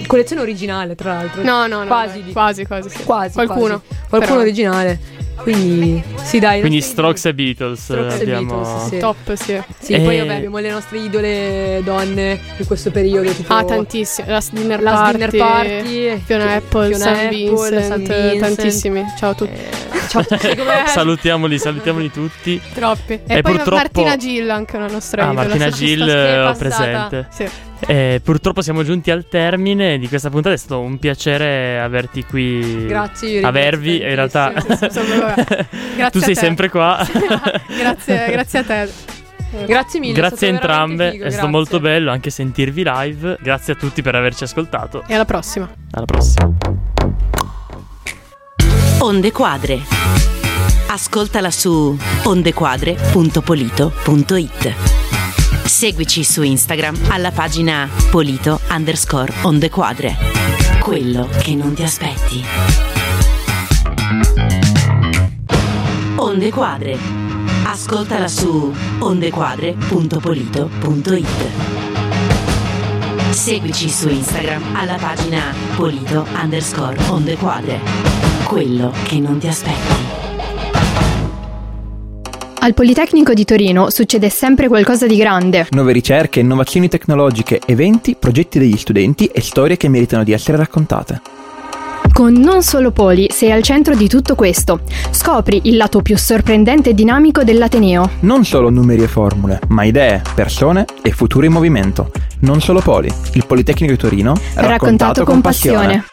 collezione originale, tra l'altro. No, quasi sì. Qualcuno però originale. Quindi sì, dai. Quindi Strokes e Beatles. Beatles, sì. Top, sì. Sì, poi vabbè, abbiamo le nostre idole donne di questo periodo, tipo tantissime. Last Dinner Party, Fiona Apple, San Vincent, tantissimi. Ciao a tutti. Ciao a tutti, salutiamoli tutti. Troppi. E poi purtroppo Martina Gill, anche una nostra idola. Martina Gill ho presente. Sì. Purtroppo siamo giunti al termine di questa puntata. È stato un piacere averti qui. Grazie. Avervi, in realtà. Grazie tu sei sempre qua. Grazie a te. Grazie mille. Grazie a entrambe, figo, è stato molto bello anche sentirvi live. Grazie a tutti per averci ascoltato. E alla prossima. Onde Quadre. Ascoltala su ondequadre.polito.it. Seguici su Instagram alla pagina Polito_Ondequadre. Quello che non ti aspetti. Onde Quadre. Ascoltala su ondequadre.polito.it. Seguici su Instagram alla pagina Polito_Ondequadre. Quello che non ti aspetti. Al Politecnico di Torino succede sempre qualcosa di grande. Nuove ricerche, innovazioni tecnologiche, eventi, progetti degli studenti e storie che meritano di essere raccontate. Con Non Solo Poli sei al centro di tutto questo. Scopri il lato più sorprendente e dinamico dell'Ateneo. Non solo numeri e formule, ma idee, persone e futuri in movimento. Non Solo Poli, il Politecnico di Torino, raccontato con passione.